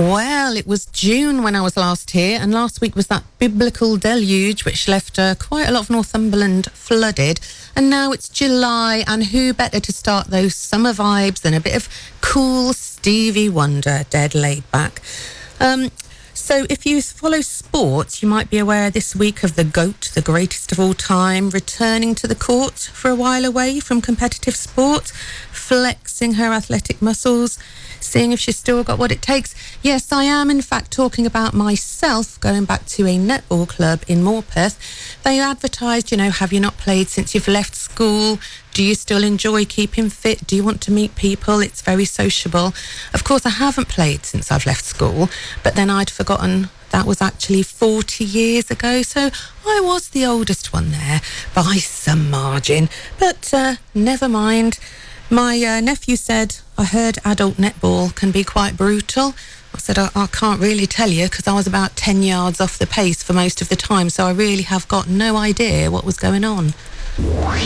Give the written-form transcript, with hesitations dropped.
Well, it was June when I was last here, and last week was that biblical deluge which left quite a lot of Northumberland flooded. And now it's July, and who better to start those summer vibes than a bit of cool Stevie Wonder, dead laid back. So if you follow sports, you might be aware this week of the GOAT, the greatest of all time, returning to the court for a while away from competitive sport, flexing her athletic muscles, seeing if she's still got what it takes. Yes, I am in fact talking about myself going back to a netball club in Morpeth. They advertised, have you not played since you've left school? Do you still enjoy keeping fit? Do you want to meet people? It's very sociable. Of course, I haven't played since I've left school, but then I'd forgotten that was actually 40 years ago, so I was the oldest one there by some margin. But never mind. My nephew said, I heard adult netball can be quite brutal. I said, I can't really tell you because I was about 10 yards off the pace for most of the time, so I really have got no idea what was going on.